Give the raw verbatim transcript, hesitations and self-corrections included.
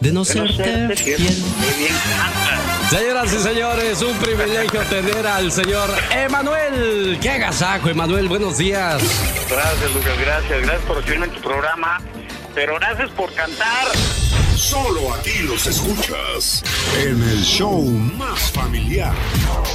de no serte fiel. Muy bien, canta. Señoras y señores, un privilegio tener al señor Emanuel. ¡Qué agasajo, Emanuel! Buenos días. Gracias, Lucas, gracias. Gracias por recibirme en tu programa. Pero gracias por cantar. Solo aquí los escuchas en el show más familiar.